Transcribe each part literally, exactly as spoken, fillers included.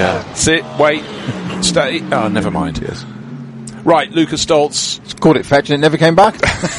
Yeah. Sit, wait, stay. Oh, never mind. Yes. Right, Lukas Stoltz. Called it fetch and it never came back.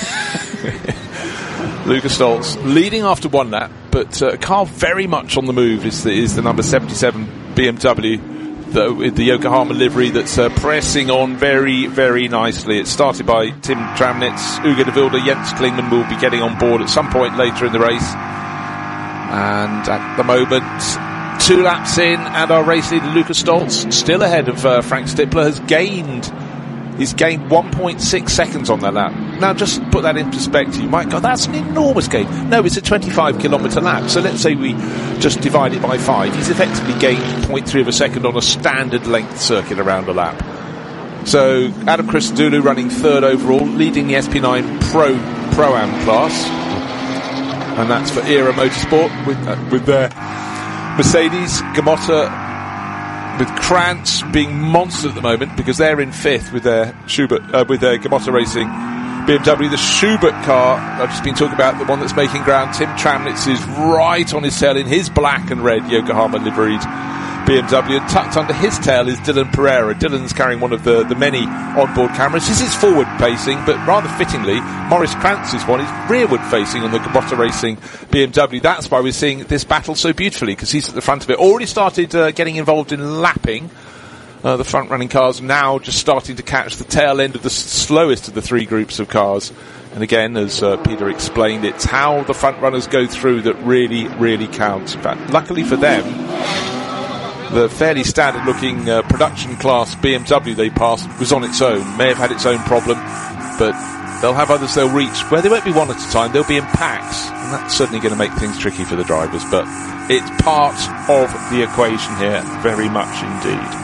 Lukas Stoltz leading after one lap, but uh, a car very much on the move is the, is the number seventy-seven B M W, the, with the Yokohama livery that's uh, pressing on very, very nicely. It's started by Tim Tramnitz, Ugo de Wilde, Jens Klingmann will be getting on board at some point later in the race. And at the moment, two laps in, and our race leader Lukas Stoltz, still ahead of uh, Frank Stippler, has gained He's gained one point six seconds on that lap. Now, just to put that in perspective, you might go, that's an enormous gain. No, it's a twenty-five kilometre lap. So let's say we just divide it by five. He's effectively gained zero point three of a second on a standard length circuit around a lap. So Adam Christodoulou running third overall, leading the S P nine Pro Pro-Am class. And that's for Era Motorsport with, uh, with their Mercedes, Gamotta, with Krantz being monsters at the moment because they're in fifth with their Schubert, uh, with their Gamotta Racing B M W. The Schubert car I've just been talking about, the one that's making ground, Tim Tramnitz is right on his tail in his black and red Yokohama liveried B M W, and tucked under his tail is Dylan Pereira. Dylan's carrying one of the, the many onboard cameras. This is forward facing, but rather fittingly, Maurice Krantz's one is rearward facing on the Gamotta Racing B M W. That's why we're seeing this battle so beautifully, because he's at the front of it. Already started uh, getting involved in lapping. Uh, the front-running cars now just starting to catch the tail end of the s- slowest of the three groups of cars. And again, as uh, Peter explained, it's how the front-runners go through that really, really counts. In fact, luckily for them, the fairly standard-looking uh, production class B M W they passed was on its own. May have had its own problem, but they'll have others they'll reach where they won't be one at a time. They'll be in packs, and that's certainly going to make things tricky for the drivers. But it's part of the equation here, very much indeed.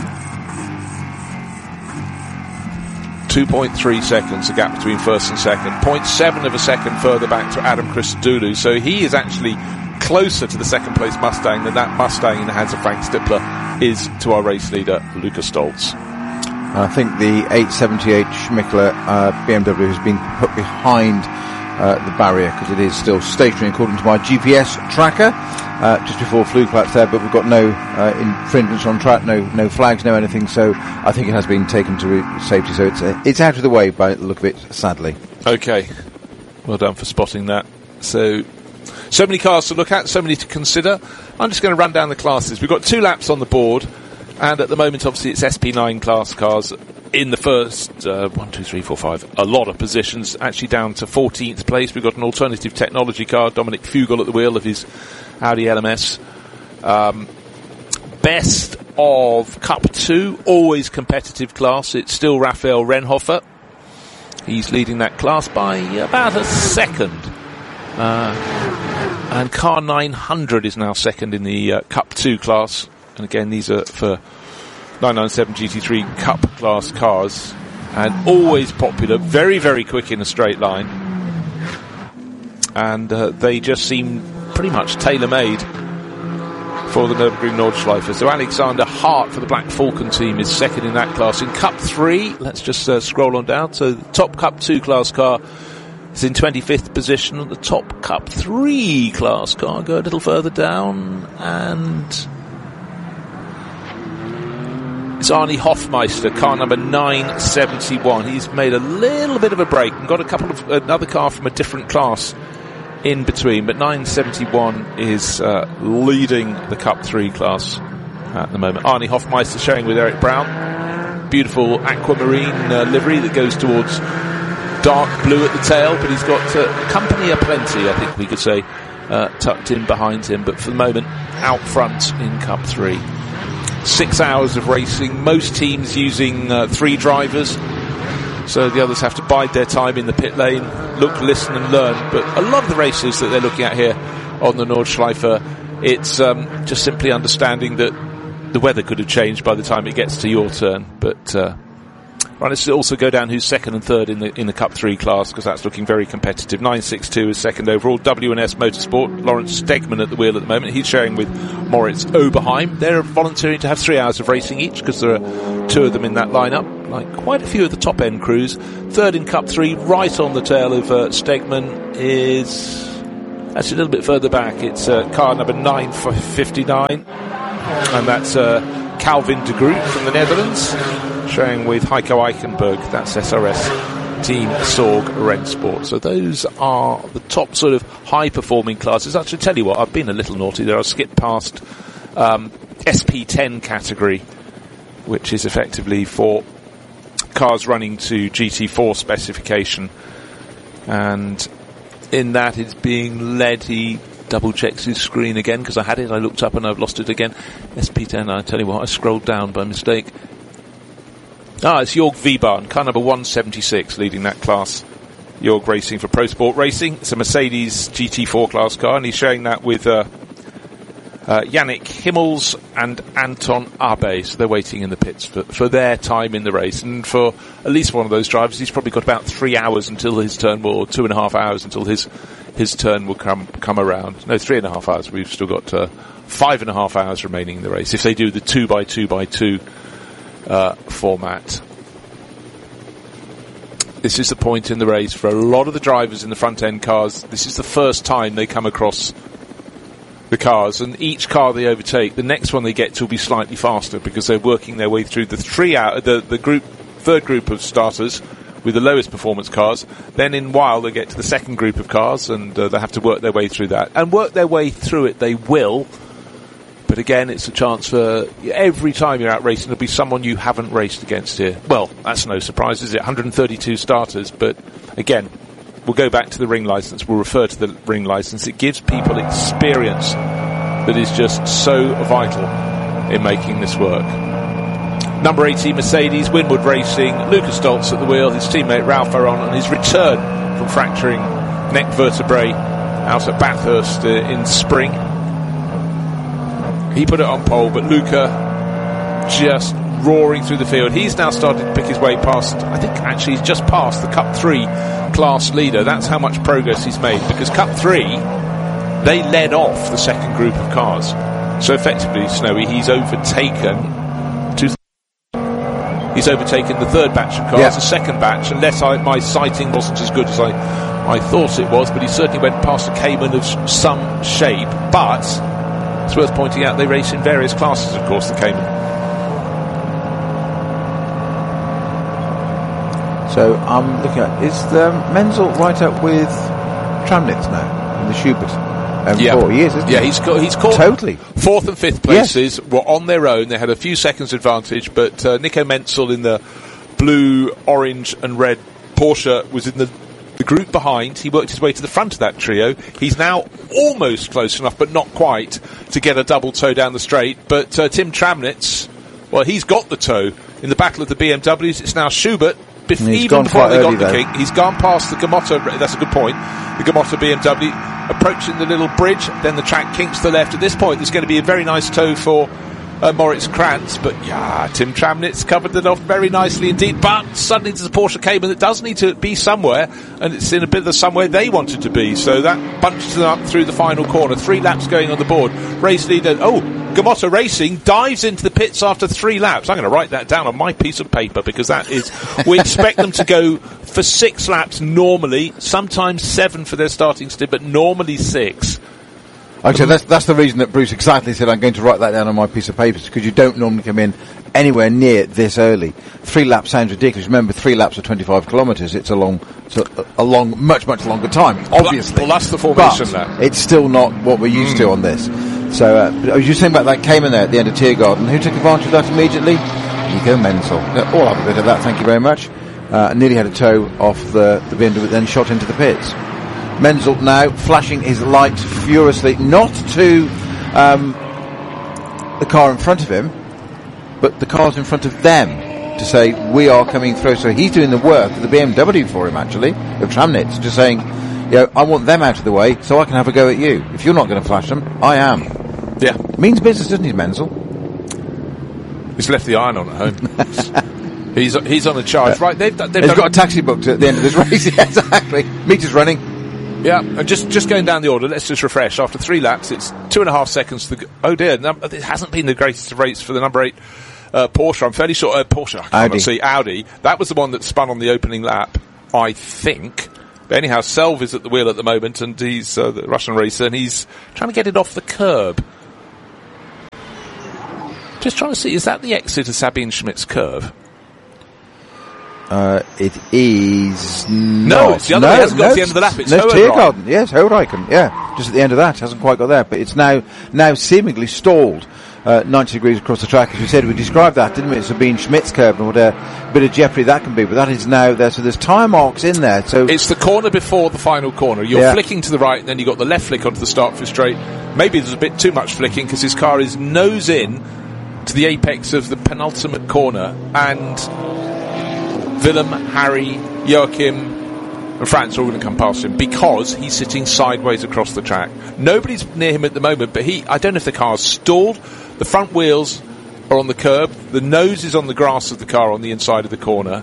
two point three seconds, the gap between first and second. zero point seven of a second further back to Adam Christodoulou. So he is actually closer to the second place Mustang than that Mustang in the hands of Frank Stippler is to our race leader Lukas Stoltz. I think the eight seventy-eight Schmickler uh, B M W has been put behind uh, the barrier because it is still stationary according to my G P S tracker uh, just before Flugplatz there, but we've got no uh, infringements on track, no no flags, no anything, so I think it has been taken to re- safety, so it's uh, it's out of the way by the look of it, sadly. Okay, well done for spotting that. So So many cars to look at, so many to consider. I'm just going to run down the classes. We've got two laps on the board, and at the moment, obviously, it's S P nine class cars in the first uh, one, two, three, four, five, a lot of positions, actually down to fourteenth place. We've got an alternative technology car, Dominic Fugel at the wheel of his Audi L M S. Um, best of Cup two, always competitive class. It's still Raphael Renhofer. He's leading that class by about a second. Uh, and car nine hundred is now second in the uh, Cup two class. And again, these are for nine ninety-seven G T three Cup class cars. And always popular, very, very quick in a straight line. And uh, they just seem pretty much tailor-made for the Nürburgring Nordschleife. So Alexander Hart for the Black Falcon team is second in that class. In Cup three, let's just uh, scroll on down. So the top Cup two class car is in twenty-fifth position. The top Cup three class car, go a little further down, and it's Arnie Hofmeister, car number nine seventy-one. He's made a little bit of a break and got a couple of another car from a different class in between, but nine seventy-one is uh, leading the Cup three class at the moment. Arnie Hofmeister sharing with Eric Brown. Beautiful aquamarine uh, livery that goes towards dark blue at the tail, but he's got uh, company aplenty, I think we could say, uh, tucked in behind him, but for the moment out front in Cup three. Six hours of racing, most teams using uh, three drivers, so the others have to bide their time in the pit lane, look, listen and learn. But a lot of the races that they're looking at here on the Nordschleife, it's um, just simply understanding that the weather could have changed by the time it gets to your turn. But uh, right, let's also go down who's second and third in the in the Cup three class, because that's looking very competitive. nine sixty-two is second overall. W and S Motorsport, Lawrence Stegman at the wheel at the moment. He's sharing with Moritz Oberheim. They're volunteering to have three hours of racing each, because there are two of them in that lineup, like quite a few of the top end crews. Third in Cup three, right on the tail of uh, Stegman, is actually a little bit further back. It's uh, car number nine fifty-nine, and that's uh, Calvin de Groot from the Netherlands, showing with Heiko Eichenberg. That's S R S Team Sorg Rennsport. So those are the top sort of high-performing classes. Actually, tell you what, I've been a little naughty there. I've skipped past um, S P ten category, which is effectively for cars running to G T four specification. And in that, it's being led. He double checks his screen again because I had it. I looked up and I've lost it again. S P ten. I tell you what, I scrolled down by mistake. Ah, it's Jorg Wiebahn, car number one seventy-six, leading that class. Jorg Racing for Pro Sport Racing. It's a Mercedes G T four class car, and he's showing that with uh, uh, Yannick Himmels and Anton Abe. So they're waiting in the pits for, for their time in the race. And for at least one of those drivers, he's probably got about three hours until his turn will, or two and a half hours until his his turn will come come around. No, three and a half hours. We've still got uh, five and a half hours remaining in the race if they do the two by two by two uh, format. This is the point in the race for a lot of the drivers in the front end cars. This is the first time they come across the cars, and each car they overtake, the next one they get to will be slightly faster because they're working their way through the three out the the group third group of starters with the lowest performance cars. Then in a while they get to the second group of cars, and uh, they have to work their way through that. And work their way through it they will, but again it's a chance for every time you're out racing there'll be someone you haven't raced against here. Well, that's no surprise, is it? one hundred thirty-two starters, but again, we'll go back to the ring license, we'll refer to the ring license. It gives people experience that is just so vital in making this work. Number eighteen Mercedes, Winwood Racing, Lucas Stoltz at the wheel, his teammate Ralph Aron on his return from fracturing neck vertebrae out at Bathurst uh, in spring. He put it on pole, but Luca just roaring through the field. He's now started to pick his way past, I think actually he's just passed the Cup three class leader. That's how much progress he's made, because Cup three, they led off the second group of cars. So effectively, Snowy, he's overtaken two He's overtaken the third batch of cars, yeah. The second batch, unless I, my sighting wasn't as good as I, I thought it was, but he certainly went past a Cayman of some shape. But it's worth pointing out they race in various classes, of course, the Cayman. So I'm looking at, is the Menzel right up with Tramnitz now in the Schubert? Um, yeah, four years, isn't yeah, he? he's caught, he's caught totally. Fourth and fifth places yes. were on their own. They had a few seconds advantage, but uh, Nico Menzel in the blue, orange, and red Porsche was in the, the group behind. He worked his way to the front of that trio. He's now almost close enough, but not quite, to get a double toe down the straight. But uh, Tim Tramnitz, well, he's got the toe in the battle of the B M Ws. It's now Schubert. Bef- even before they got the king, he's gone past the Gamotta. That's a good point. The Gamotta B M W approaching the little bridge, then the track kinks to the left. At this point, there's going to be a very nice toe for uh, Moritz Krantz, but yeah, Tim Tramnitz covered it off very nicely indeed. But suddenly there's a Porsche Cayman that does need to be somewhere, and it's in a bit of the somewhere they wanted to be. So that bunches them up through the final corner. Three laps going on the board. Race leader. Oh. Gamotta Racing dives into the pits after three laps. I'm going to write that down on my piece of paper, because that is, we expect them to go for six laps normally, sometimes seven for their starting stint, but normally six. Okay, that's that's the reason that Bruce exactly said I'm going to write that down on my piece of paper, because you don't normally come in anywhere near this early. Three laps sounds ridiculous. Remember, three laps are twenty-five kilometres. It's a long, it's a, a long, much much longer time. Obviously, plus the formation but lap. It's still not what we're used mm. to on this. So, uh, I was just saying about that Cayman there at the end of Tiergarten. Who took advantage of that immediately? Nico Menzel. All have a bit of that, thank you very much. Uh, nearly had a toe off the, the B M W, then shot into the pits. Menzel now flashing his lights furiously, not to um, the car in front of him, but the cars in front of them, to say, we are coming through. So he's doing the work of the B M W for him, actually, of Tramnitz, just saying, you know, I want them out of the way so I can have a go at you. If you're not going to flash them, I am. Yeah. Means business, doesn't he, Menzel? He's left the iron on at home. he's he's on a charge. Uh, right, they've, they've he's got a taxi booked at the end of this race. Yeah, exactly. Meter's running. Yeah, and just just going down the order, let's just refresh. After three laps, it's two and a half seconds to go. Oh dear, num- it hasn't been the greatest of rates for the number eight uh, Porsche. I'm fairly sure, uh, Porsche, I can't see, Audi. That was the one that spun on the opening lap, I think. But anyhow, Selv is at the wheel at the moment, and he's uh, the Russian racer, and he's trying to get it off the curb. Just trying to see, is that the exit of Sabine Schmidt's curve? Uh, it is no, not. it's the other no, way. It hasn't no, got to the end of the lap. It's no, Hohenreich. Tiergarten. Yes, Hohenreich. Yeah, just at the end of that. Hasn't quite got there, but it's now now seemingly stalled uh, ninety degrees across the track. As we said, we described that, didn't we? It's Sabine Schmidt's curve and what a bit of jeopardy that can be. But that is now there. So there's tyre marks in there. So it's the corner before the final corner. You're yeah. flicking to the right, and then you've got the left flick onto the start for straight. Maybe there's a bit too much flicking because his car is nose in to the apex of the penultimate corner, and Willem, Harry, Joachim and Franz are all going to come past him because he's sitting sideways across the track. Nobody's near him at the moment, but he, I don't know if the car's stalled. The front wheels are on the curb. The nose is on the grass of the car on the inside of the corner.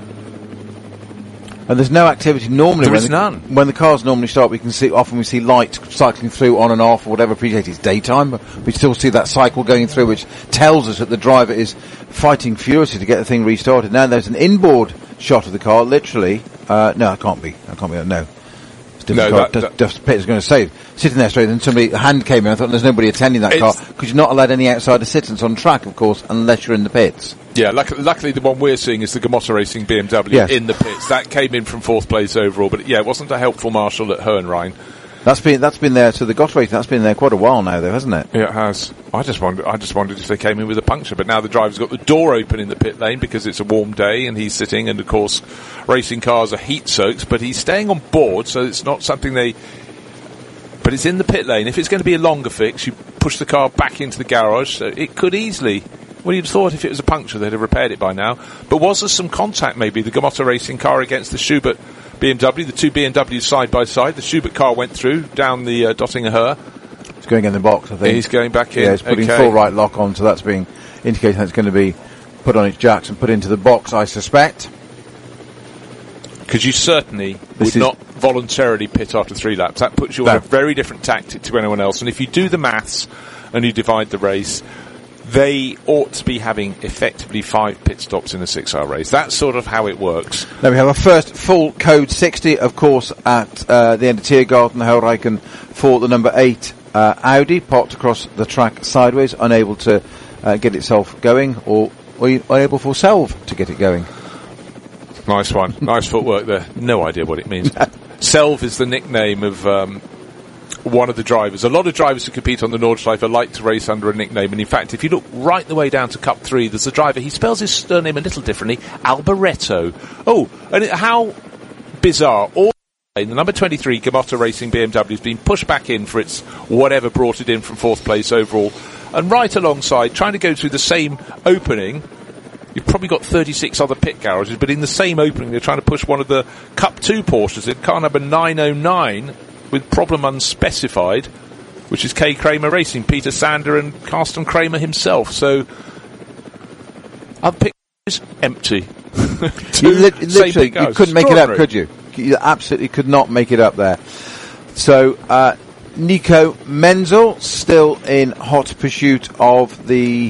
And there's no activity normally. There when is the, none. When the cars normally start, we can see, often we see light cycling through on and off or whatever. Appreciate it's daytime, but we still see that cycle going through, which tells us that the driver is fighting furiously to get the thing restarted. Now there's an inboard shot of the car, literally. Uh, no, it can't be. It can't be. No. No, car, that, Duff Pitt is going to say, sitting there straight, and somebody, a hand came in, I thought there's nobody attending that car, because you're not allowed any outside assistance on track, of course, unless you're in the pits. Yeah, luckily, luckily the one we're seeing is the Gamotta Racing B M W yes. in the pits. That came in from fourth place overall, but yeah, it wasn't a helpful marshal at Hohenrhein. That's been that's been there. So the Gamotta Racing, that's been there quite a while now, though, hasn't it? Yeah, it has. I just wondered. I just wondered if they came in with a puncture, but now the driver's got the door open in the pit lane because it's a warm day and he's sitting. And of course, racing cars are heat soaked, but he's staying on board, so it's not something they. But it's in the pit lane. If it's going to be a longer fix, you push the car back into the garage. So it could easily. Well, you'd have thought if it was a puncture, they'd have repaired it by now. But was there some contact, maybe, the Gamotta Racing car against the Schubert B M W, the two B M Ws side by side? The Schubert car went through, down the uh, Dottinger Her. It's going in the box, I think. He's going back in. Yeah, it's putting okay. full right lock on, so that's being indicating that it's going to be put on its jacks and put into the box, I suspect. Because you certainly this would not voluntarily pit after three laps. That puts you no. on a very different tactic to anyone else. And if you do the maths and you divide the race, they ought to be having effectively five pit stops in a six-hour race. That's sort of how it works. Now we have our first full code sixty, of course, at uh, the end of Tiergarten, Hohenreichen, for the number eight uh, Audi, parked across the track sideways, unable to uh, get itself going, or, or unable for Selv to get it going. Nice one. Nice footwork there. No idea what it means. Selv is the nickname of um, one of the drivers. A lot of drivers who compete on the Nordschleife like to race under a nickname, and in fact, if you look right the way down to Cup three, there's a driver, he spells his surname a little differently, Alboreto. Oh, and it, how bizarre. All the number twenty-three Gamotta Racing B M W has been pushed back in for its whatever brought it in from fourth place overall, and right alongside, trying to go through the same opening. You've probably got thirty-six other pit garages, but in the same opening, they're trying to push one of the Cup two Porsches in car number nine oh nine with problem unspecified, which is K. Kramer Racing, Peter Sander and Carsten Kramer himself. So, other pit is empty. you li- literally, you couldn't make it up, could you? You absolutely could not make it up there. So, uh, Nico Menzel still in hot pursuit of the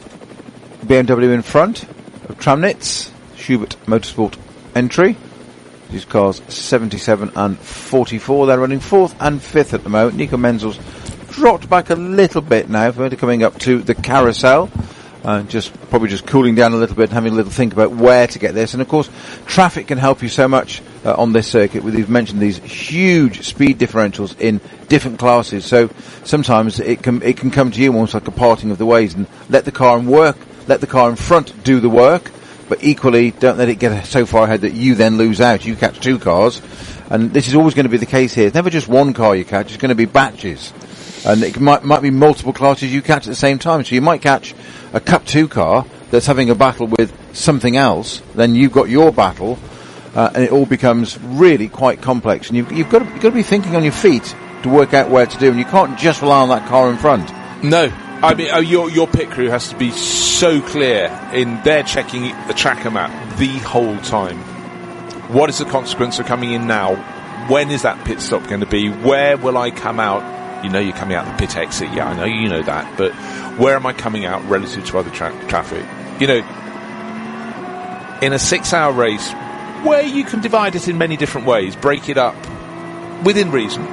B M W in front of Tramnitz, Schubert Motorsport entry. These cars seventy-seven and forty-four. They're running fourth and fifth at the moment. Nico Menzel's dropped back a little bit now, further coming up to the carousel. Uh, just probably just cooling down a little bit, having a little think about where to get this. And of course, traffic can help you so much uh, on this circuit. We've mentioned these huge speed differentials in different classes. So sometimes it can it can come to you almost like a parting of the ways, and let the car and work. Let the car in front do the work, but equally don't let it get so far ahead that you then lose out. You catch two cars, and this is always going to be the case here. It's never just one car you catch, it's going to be batches. And it might, might be multiple classes you catch at the same time. So you might catch a Cup two car that's having a battle with something else, then you've got your battle, uh, and it all becomes really quite complex. And you've, you've, got to, you've got to be thinking on your feet to work out where to do, and you can't just rely on that car in front. No. I mean, oh, your your pit crew has to be so clear in their checking the tracker map the whole time. What is the consequence of coming in now? When is that pit stop going to be? Where will I come out? You know you're coming out the pit exit. Yeah, I know you know that. But where am I coming out relative to other tra- traffic? You know, in a six-hour race, where you can divide it in many different ways, break it up within reason,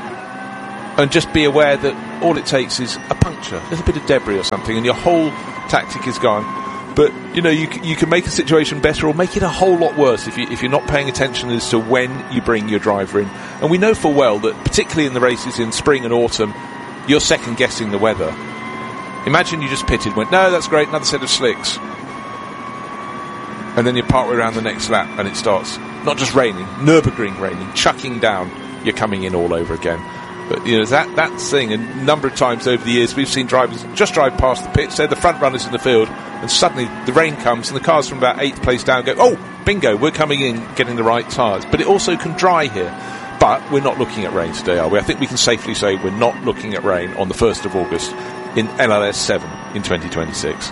and just be aware that all it takes is a puncture, a little bit of debris or something, and your whole tactic is gone. But, you know, you, you can make a situation better or make it a whole lot worse if, you, if you're not paying attention as to when you bring your driver in. And we know full well that, particularly in the races in spring and autumn, you're second-guessing the weather. Imagine you just pitted and went, no, that's great, another set of slicks. And then you're partway around the next lap and it starts not just raining, Nürburgring raining, chucking down, you're coming in all over again. But, you know, that, that thing, a number of times over the years, we've seen drivers just drive past the pits, they're the front runners in the field, and suddenly the rain comes and the cars from about eighth place down go, oh, bingo, we're coming in, getting the right tyres. But it also can dry here. But we're not looking at rain today, are we? I think we can safely say we're not looking at rain on the first of August in L L S seven in twenty twenty-six.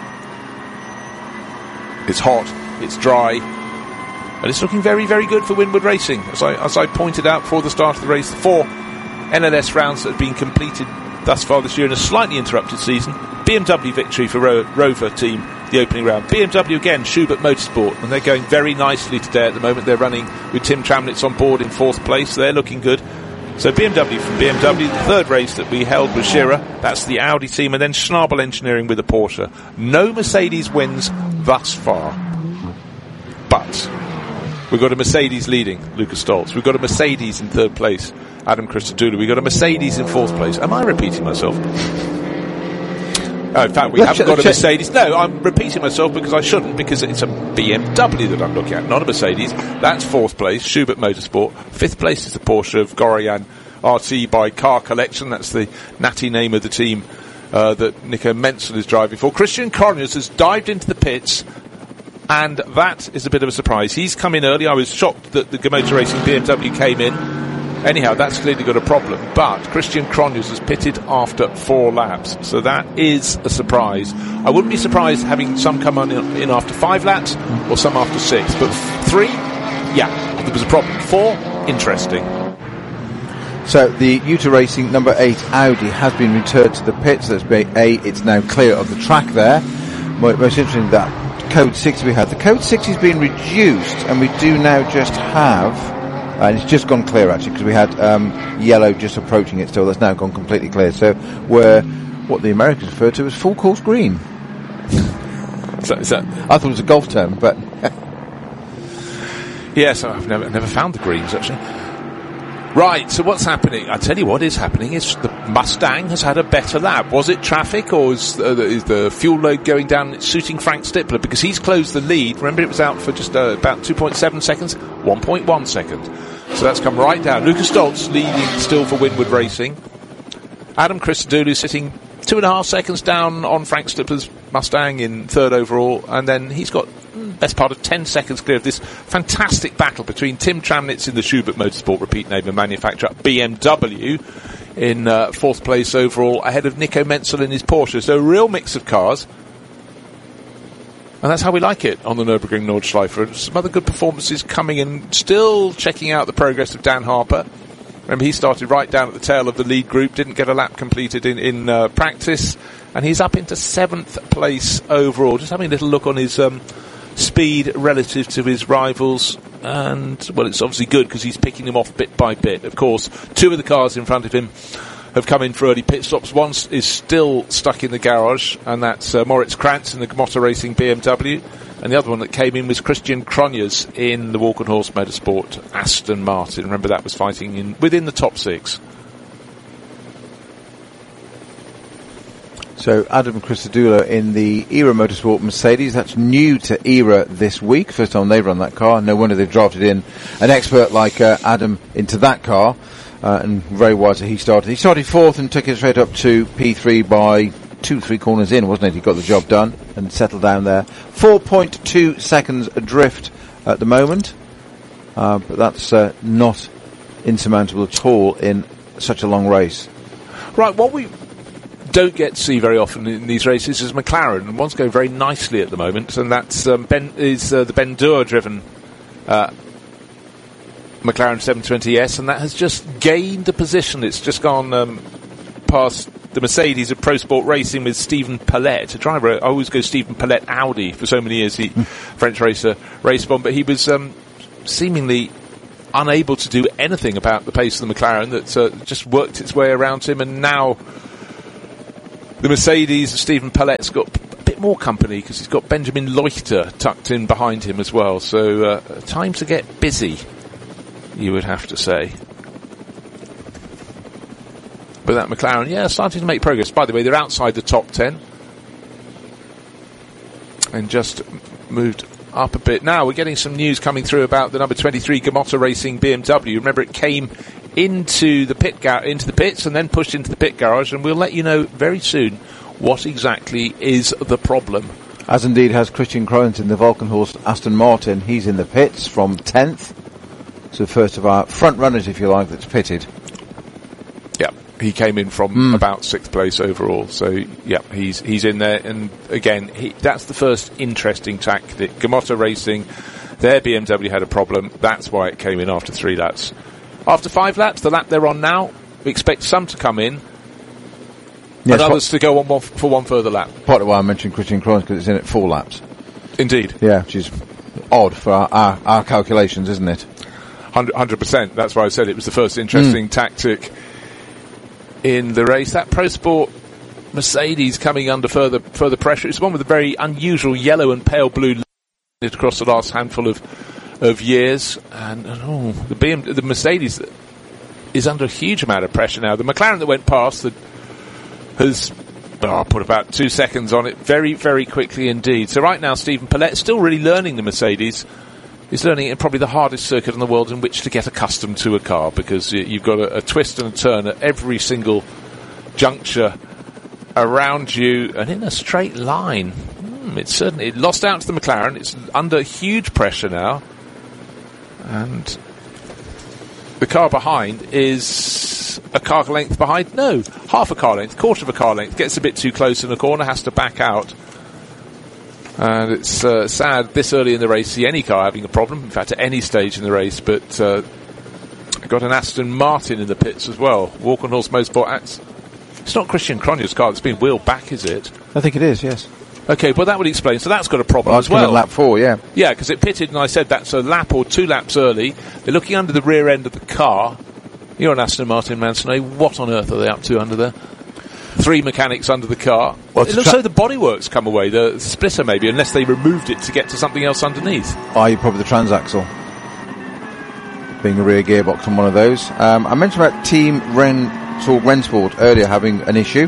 It's hot, it's dry, and it's looking very, very good for Winward Racing. As I, as I pointed out before the start of the race, the four N L S rounds that have been completed thus far this year in a slightly interrupted season. B M W victory for Ro- Rover team, the opening round. B M W again, Schubert Motorsport, and they're going very nicely today at the moment. They're running with Tim Tramnitz on board in fourth place. They're looking good. So B M W from B M W, the third race that we held was Scherer. That's the Audi team, and then Schnabel Engineering with a Porsche. No Mercedes wins thus far. But we've got a Mercedes leading, Lucas Stoltz. We've got a Mercedes in third place, Adam Christodoulou. We've got a Mercedes in fourth place. Am I repeating myself? Oh, in fact, we haven't got a Mercedes. No, I'm repeating myself because I shouldn't, because it's a B M W that I'm looking at, not a Mercedes. That's fourth place, Schubert Motorsport. Fifth place is the Porsche of Goroyan R T by Car Collection. That's the natty name of the team uh, that Nico Menzel is driving for. Christian Cronjes has dived into the pits, and that is a bit of a surprise. He's come in early. I was shocked that the Motor Racing B M W came in. Anyhow, that's clearly got a problem. But Christian Cronjes has pitted after four laps, so that is a surprise. I wouldn't be surprised having some come on in after five laps or some after six. But three, yeah, there was a problem. Four, interesting. So the Uta Racing number eight Audi has been returned to the pits. That's A, it's now clear of the track there. Most interesting that code sixty we had. The code sixty has been reduced, and we do now just have. And it's just gone clear, actually, because we had um, yellow just approaching it still. That's now gone completely clear. So we're what the Americans refer to as full course green. is that, is that I thought it was a golf term, but... yes, I've never, never found the greens, actually. Right, so what's happening? I tell you what is happening is the Mustang has had a better lap. Was it traffic, or is, uh, is the fuel load going down? It's suiting Frank Stippler, because he's closed the lead. Remember, it was out for just uh, about two point seven seconds, one point one seconds. So that's come right down. Lucas Stoltz leading still for Winward Racing. Adam Christodoulou sitting two and a half seconds down on Frank Stippler's Mustang in third overall, and then he's got best part of ten seconds clear of this fantastic battle between Tim Tramnitz in the Schubert Motorsport, repeat name and manufacturer, B M W, in uh, fourth place overall, ahead of Nico Menzel in his Porsche. So a real mix of cars. And that's how we like it on the Nürburgring Nordschleife. Some other good performances coming in, still checking out the progress of Dan Harper. Remember, he started right down at the tail of the lead group, didn't get a lap completed in, in uh, practice, and he's up into seventh place overall. Just having a little look on his um, speed relative to his rivals, and, well, it's obviously good because he's picking them off bit by bit. Of course, two of the cars in front of him have come in for early pit stops. One is still stuck in the garage, and that's uh, Moritz Krantz in the Motor Racing B M W, and the other one that came in was Christian Cronjes in the Walk and Horse Motorsport Aston Martin. Remember, that was fighting in within the top six. So Adam Christodoulou in the Era Motorsport Mercedes. That's new to Era this week. First time they've run that car. No wonder they've drafted in an expert like uh, Adam into that car. Uh, and very wise that he started. He started fourth and took it straight up to P three by two, three corners in, wasn't it? He got the job done and settled down there. four point two seconds adrift at the moment. Uh, but that's uh, not insurmountable at all in such a long race. Right, what we don't get to see very often in these races is McLaren, and one's going very nicely at the moment, and that's um, Ben is uh, the Ben Deur driven uh, McLaren seven twenty S, and that has just gained a position. It's just gone um, past the Mercedes of Pro Sport Racing with Stephen Palette, a driver. I always go Stephen Palette Audi for so many years, the French racer race bomb, but he was um, seemingly unable to do anything about the pace of the McLaren that uh, just worked its way around him, and now the Mercedes of Stephen Palette's got bit more company because he's got Benjamin Leuchter tucked in behind him as well. So uh, time to get busy, you would have to say. But that McLaren, yeah, starting to make progress. By the way, they're outside the top ten. And just moved up a bit. Now we're getting some news coming through about the number twenty-three Gamotta Racing B M W. Remember, it came into the pit gar- into the pits and then pushed into the pit garage, and we'll let you know very soon what exactly is the problem. As indeed has Christian Krones in the Volkenhorst Aston Martin. He's in the pits from tenth. So first of our front runners, if you like, that's pitted. Yeah, he came in from mm. about sixth place overall. So yeah, he's he's in there. And again, he, that's the first interesting tactic. Gamotta Racing, their B M W had a problem. That's why it came in after three laps. After five laps, the lap they're on now, we expect some to come in. Yes, and others to go on one f- for one further lap. Part of why I mentioned Christian Krones, because it's in at four laps. Indeed. Yeah, which is odd for our, our, our calculations, isn't it? one hundred percent. That's why I said it was the first interesting mm. tactic in the race. That Pro Sport Mercedes coming under further further pressure. It's one with a very unusual yellow and pale blue line across the last handful of of years. And oh, the B M, the Mercedes is under a huge amount of pressure now. The McLaren that went past the, has oh, put about two seconds on it very, very quickly indeed. So right now, Stephen Paulette is still really learning the Mercedes. He's learning in probably the hardest circuit in the world in which to get accustomed to a car, because you've got a, a twist and a turn at every single juncture around you and in a straight line. Mm, it's certainly it lost out to the McLaren. It's under huge pressure now. And the car behind is a car length behind. No, half a car length, quarter of a car length. Gets a bit too close in the corner, has to back out. And it's uh, sad this early in the race to see any car having a problem, in fact at any stage in the race, but uh, got an Aston Martin in the pits as well. Walkenhorst Motorsport. It's not Christian Krone's car that's been wheeled back, is it? I think it is, yes. Okay, well that would explain. So that's got a problem well, as well. Lap four, yeah. Yeah, because it pitted and I said that's a lap or two laps early. They're looking under the rear end of the car. You're an Aston Martin man, so what on earth are they up to under there? Three mechanics under the car. Well, it looks tra- like the bodywork's come away, the splitter maybe, unless they removed it to get to something else underneath. Are you probably the transaxle? Being a rear gearbox on one of those. Um, I mentioned about Team Rental Rennsport earlier having an issue.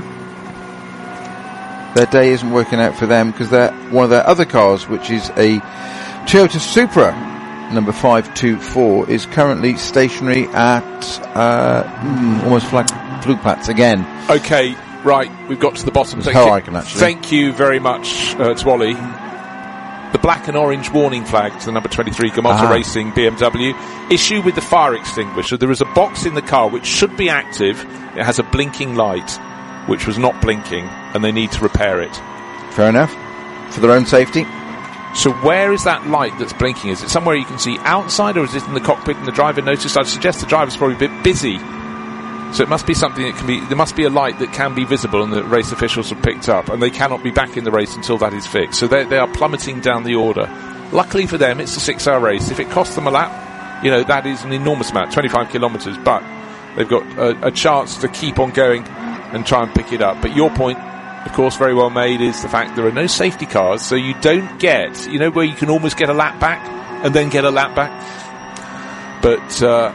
Their day isn't working out for them because they're one of their other cars, which is a Toyota Supra, number five two four, is currently stationary at uh, mm, almost flag Flugplatz again. Okay. Right, we've got to the bottom. Thank, you. you. I can actually. Thank you very much, uh, to Ollie. The black and orange warning flag to the number twenty-three Gamotta ah. Racing B M W. Issue with the fire extinguisher. There is a box in the car which should be active. It has a blinking light, which was not blinking, and they need to repair it. Fair enough. For their own safety. So where is that light that's blinking? Is it somewhere you can see outside, or is it in the cockpit and the driver noticed? I'd suggest the driver's probably a bit busy. So it must be something that can be, there must be a light that can be visible and that race officials have picked up, and they cannot be back in the race until that is fixed. So they, they are plummeting down the order. Luckily for them, it's a six hour race. If it costs them a lap, you know, that is an enormous amount, twenty-five kilometres, but they've got a, a chance to keep on going and try and pick it up. But your point, of course, very well made, is the fact there are no safety cars, so you don't get, you know, where you can almost get a lap back and then get a lap back. But, uh,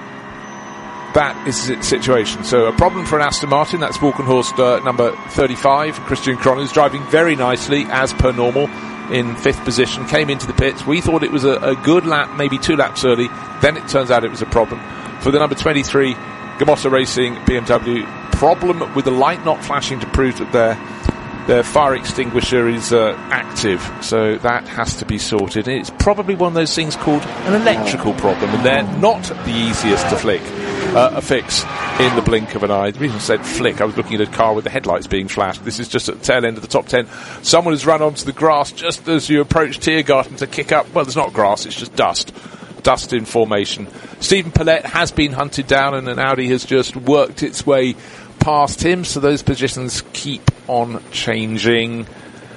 that is the situation. So a problem for an Aston Martin. That's Walkenhorst uh, number thirty-five. Christian Krones driving very nicely as per normal in fifth position. Came into the pits. We thought it was a, a good lap, maybe two laps early. Then it turns out it was a problem. For the number twenty-three Gamotta Racing B M W, problem with the light not flashing to prove that their their fire extinguisher is uh, active. So that has to be sorted. It's probably one of those things called an electrical problem, and they're not the easiest to flick. Uh, a fix in the blink of an eye. The reason I said flick, I was looking at a car with the headlights being flashed. This is just at the tail end of the top ten. Someone has run onto the grass just as you approach Tiergarten to kick up. Well, there's not grass, it's just dust. Dust in formation. Stephen Paulette has been hunted down, and an Audi has just worked its way past him, so those positions keep on changing.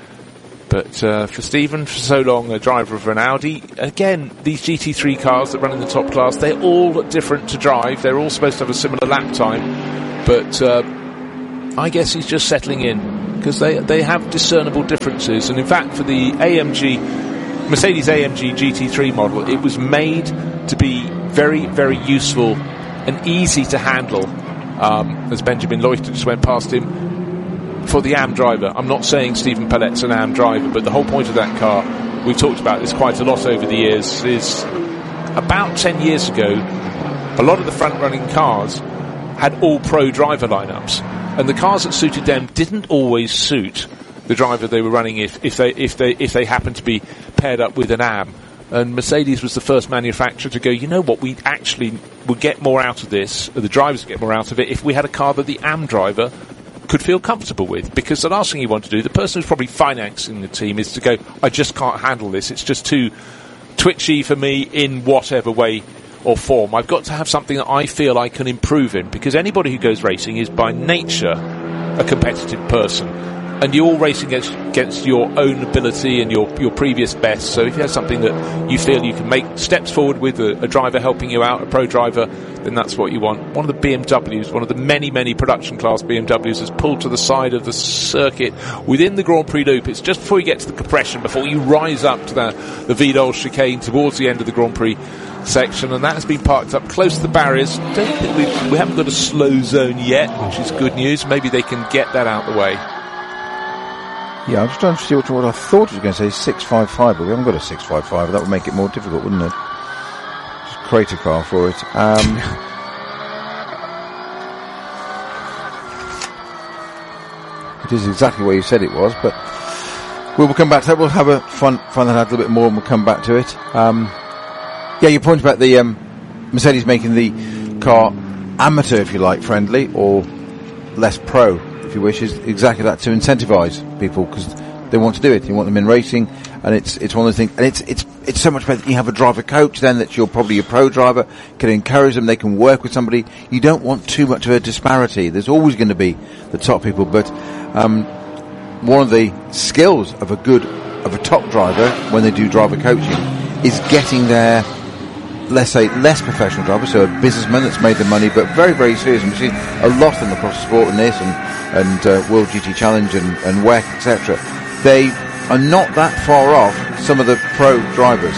But uh, for Stephen, for so long a driver of an Audi, again, these G T three cars that run in the top class, they're all different to drive. They're all supposed to have a similar lap time. But uh, I guess he's just settling in. because they they have discernible differences. And in fact, for the A M G Mercedes A M G G T three model, it was made to be very, very useful and easy to handle. Um, as Benjamin Loiter just went past him, for the A M driver. I'm not saying Stephen Pellet's an A M driver, but the whole point of that car, we've talked about this quite a lot over the years, is about ten years ago, a lot of the front-running cars had all pro driver lineups, and the cars that suited them didn't always suit the driver they were running if, if they if they if they happened to be paired up with an A M. And Mercedes was the first manufacturer to go, you know what, we actually would get more out of this, or the drivers would get more out of it, if we had a car that the A M driver could feel comfortable with. Because the last thing you want to do, the person who's probably financing the team, is to go, I just can't handle this, it's just too twitchy for me in whatever way or form. I've got to have something that I feel I can improve in, because anybody who goes racing is by nature a competitive person. And you're all racing against, against your own ability and your, your previous best. So if you have something that you feel you can make steps forward with, a, a driver helping you out, a pro driver, then that's what you want. One of the B M Ws, one of the many, many production class B M Ws, has pulled to the side of the circuit within the Grand Prix loop. It's just before you get to the compression, before you rise up to the, the Vidal chicane towards the end of the Grand Prix section, and that has been parked up close to the barriers. Don't think we, we haven't got a slow zone yet, which is good news. Maybe they can get that out of the way. Yeah, I'm just trying to see what, what I thought it was going to say, six five five, but we haven't got a six five five. That would make it more difficult, wouldn't it? Just create a car for it. Um, it is exactly where you said it was, but we will come back to that. We'll have a fun, fun that out a little bit more, and we'll come back to it. Um, yeah, your point about the um, Mercedes making the car amateur, if you like, friendly, or less pro, if you wish, is exactly that, to incentivise people, because they want to do it. You want them in racing, and it's it's one of the things, and it's it's it's so much better that you have a driver coach then, that you're probably a pro driver, can encourage them, they can work with somebody. You don't want too much of a disparity. There's always going to be the top people, but um, one of the skills of a good, of a top driver when they do driver coaching is getting their, let's say, less professional driver, so a businessman that's made the money, but very, very serious. And we see a lot of them across the sport in this, and, and uh, World G T Challenge and, and W E C, et cetera. They are not that far off some of the pro drivers.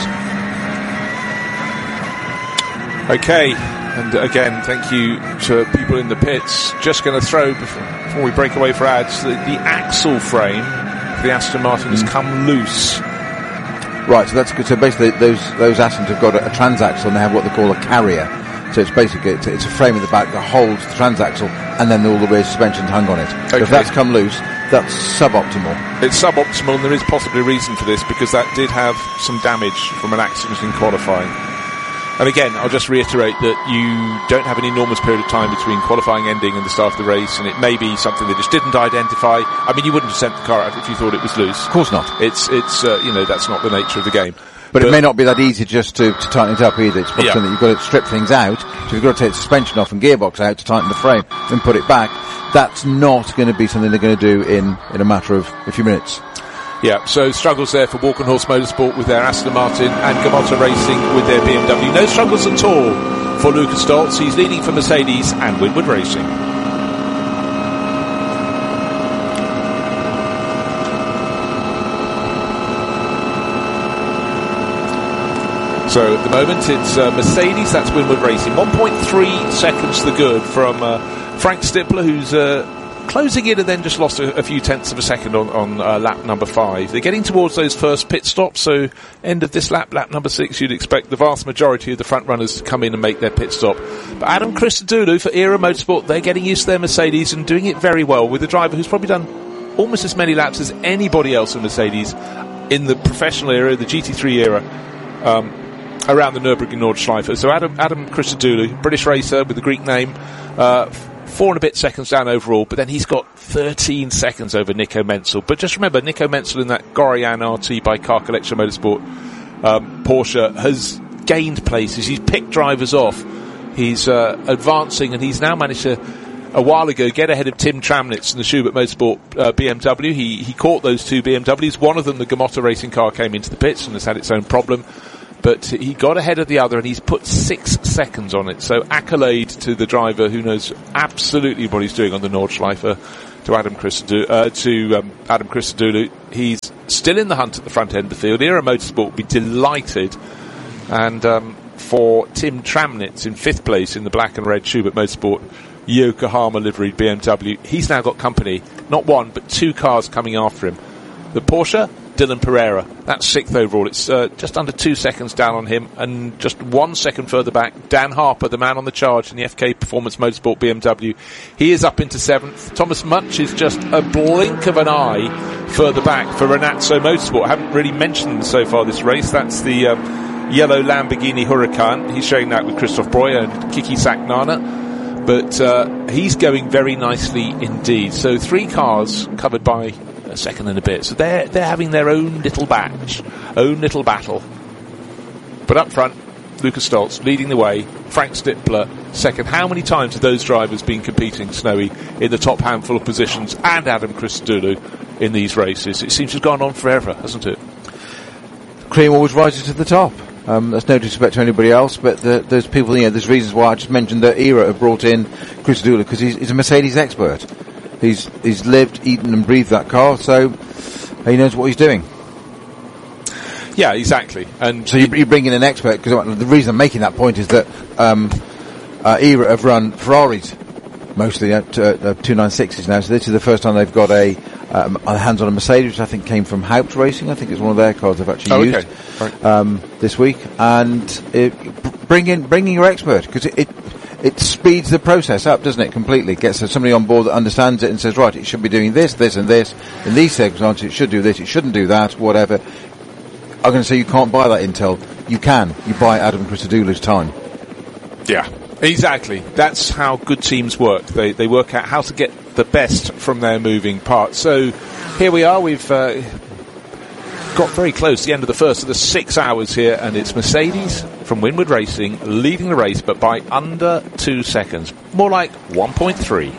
Okay, and again, thank you to people in the pits. Just going to throw, before, before we break away for ads, the, the axle frame for the Aston Martin has come loose. Right, so that's good. So basically, those those Astons have got a, a transaxle, and they have what they call a carrier. So it's basically it's, it's a frame at the back that holds the transaxle, and then all the rear suspension's hung on it. Okay. So if that's come loose, that's suboptimal. It's suboptimal, and there is possibly a reason for this, because that did have some damage from an accident in qualifying. And again, I'll just reiterate that you don't have an enormous period of time between qualifying ending and the start of the race, and it may be something they just didn't identify. I mean, you wouldn't have sent the car out if you thought it was loose. Of course not. It's, it's uh, you know, that's not the nature of the game. But, but it may not be that easy just to, to tighten it up either. It's probably yeah. something that you've got to strip things out. So you've got to take the suspension off and gearbox out to tighten the frame and put it back. That's not going to be something they're going to do in, in a matter of a few minutes. Yeah, so struggles there for Walkenhorst Motorsport with their Aston Martin, and Gamotta Racing with their B M W. No struggles at all for Lucas Stoltz. He's leading for Mercedes and Winward Racing. So at the moment it's uh, Mercedes, that's Winward Racing. one point three seconds to the good from uh, Frank Stippler, who's uh, closing in and then just lost a, a few tenths of a second on, on uh, lap number five. They're getting towards those first pit stops, so end of this lap, lap number six, you'd expect the vast majority of the front runners to come in and make their pit stop. But Adam Christodoulou for Era Motorsport, they're getting used to their Mercedes and doing it very well, with a driver who's probably done almost as many laps as anybody else in Mercedes in the professional era, the G T three era, um, around the Nürburgring Nordschleife. So Adam, Adam Christodoulou, British racer with a Greek name, uh, four and a bit seconds down overall, but then he's got thirteen seconds over Nico Menzel. But just remember, Nico Menzel in that Gorian R T by Car Collection Motorsport um, Porsche has gained places. He's picked drivers off. He's uh, advancing, and he's now managed to, a while ago, get ahead of Tim Tramnitz in the Schubert Motorsport uh, B M W. He, he caught those two B M Ws. One of them, the Gamotta Racing car, came into the pits and has had its own problem. But he got ahead of the other, and he's put six seconds on it. So accolade to the driver who knows absolutely what he's doing on the Nordschleife. to Adam Christodoulou. Uh, to um, Adam Christodoulou. He's still in the hunt at the front end of the field. Era Motorsport will be delighted. And um, for Tim Tramnitz in fifth place in the black and red Schubert Motorsport Yokohama liveried B M W, he's now got company, not one but two cars coming after him. The Porsche, Dylan Pereira, that's sixth overall. It's uh, just under two seconds down on him, and just one second further back, Dan Harper, the man on the charge in the F K Performance Motorsport B M W. He is up into seventh. Thomas Munch is just a blink of an eye further back for Renazzo Motorsport. I haven't really mentioned them so far this race. That's the um, yellow Lamborghini Huracan. He's showing that with Christoph Breuer and Kiki Sacknana. But uh, he's going very nicely indeed. So three cars covered by a second and a bit. So they're they're having their own little batch, own little battle. But up front, Lucas Stoltz leading the way. Frank Stippler second. How many times have those drivers been competing, Snowy, in the top handful of positions, and Adam Christodoulou in these races? It seems to have gone on forever, hasn't it? Cream always rises to the top. Um, that's no disrespect to anybody else, but the, there's people, you know, there's reasons why I just mentioned that Era have brought in Christodoulou, because he's, he's a Mercedes expert. He's he's lived, eaten and breathed that car, so he knows what he's doing. Yeah, exactly. And so you, you bring in an expert, because the reason I'm making that point is that um, uh, Era have run Ferraris mostly at uh, uh, two ninety-sixes now, so this is the first time they've got a um, a hands on a Mercedes, which I think came from Haupt Racing. I think it's one of their cars they've actually oh, used okay. right. um, this week. And it, bring in bringing your expert, because it, it it speeds the process up, doesn't it, completely? Gets somebody on board that understands it and says, right, it should be doing this, this and this. In these circumstances, it should do this, it shouldn't do that, whatever. I'm going to say you can't buy that intel. You can. You buy Adam Christodoulou's time. Yeah, exactly. That's how good teams work. They they work out how to get the best from their moving parts. So here we are. We've uh, got very close to the end of the first of the six hours here, and it's Mercedes from Winward Racing leading the race, but by under two seconds. More like one point three.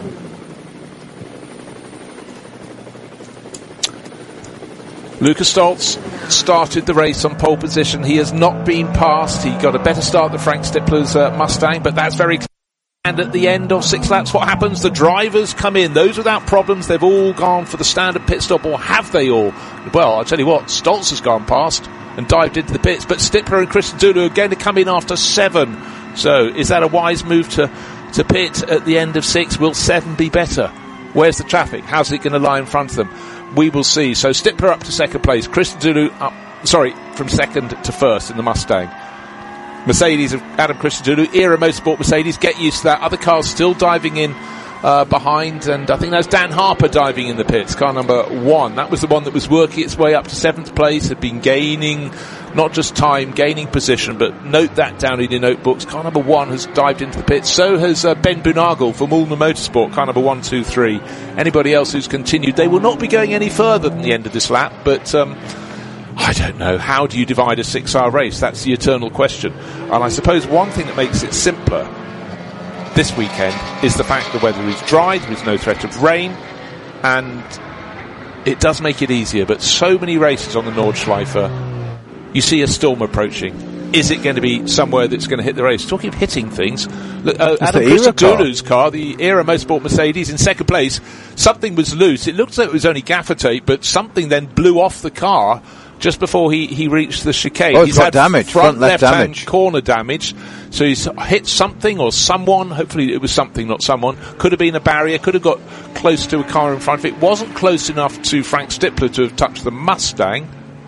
Lucas Stoltz started the race on pole position. He has not been passed. He got a better start than Frank Stippler's uh, Mustang, but that's very clear. And at the end of six laps, what happens? The drivers come in. Those without problems, they've all gone for the standard pit stop, or have they all? Well, I'll tell you what, Stoltz has gone past and dived into the pits, but Stippler and Christodoulou are going to come in after seven. So is that a wise move to, to pit at the end of six? Will seven be better? Where's the traffic? How's it going to lie in front of them? We will see. So Stippler up to second place. Christodoulou up, sorry, from second to first in the Mustang. Mercedes of Adam Christodoulou, Era Motorsport Mercedes, get used to that. Other cars still diving in uh, behind, and I think that's Dan Harper diving in the pits, car number one. That was the one that was working its way up to seventh place, had been gaining not just time, gaining position, but note that down in your notebooks. Car number one has dived into the pits. So has uh, Ben Bunagel from Ulmer Motorsport, car number one, two, three. Anybody else who's continued, they will not be going any further than the end of this lap, but um, I don't know. How do you divide a six-hour race? That's the eternal question. And I suppose one thing that makes it simpler this weekend is the fact the weather is dry, there is no threat of rain, and it does make it easier. But so many races on the Nordschleife, you see a storm approaching. Is it going to be somewhere that's going to hit the race? Talking of hitting things, look, uh, Adam Christodoulou's car, the Era Motorsport Mercedes, in second place. Something was loose. It looked as though it was only gaffer tape, but something then blew off the car just before he, he reached the chicane. Oh, he's got had damage, front, front left left-hand damage. corner damage. So he's hit something or someone. Hopefully it was something, not someone. Could have been a barrier. Could have got close to a car in front of it. Wasn't close enough to Frank Stippler to have touched the Mustang.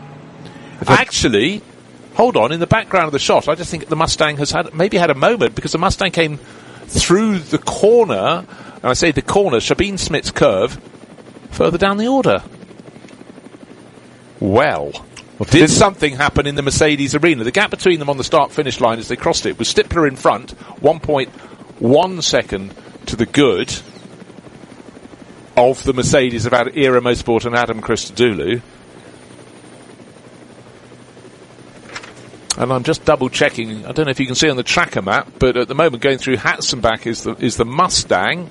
Actually, hold on. In the background of the shot, I just think the Mustang has had maybe had a moment, because the Mustang came through the corner, and I say the corner, Sabine Smith's curve, further down the order. Well, well did something happen in the Mercedes arena? The gap between them on the start-finish line as they crossed it was Stippler in front, one point one second to the good of the Mercedes of Era Motorsport and Adam Christodoulou. And I'm just double-checking. I don't know if you can see on the tracker map, but at the moment going through Hatzenbach is the, is the Mustang.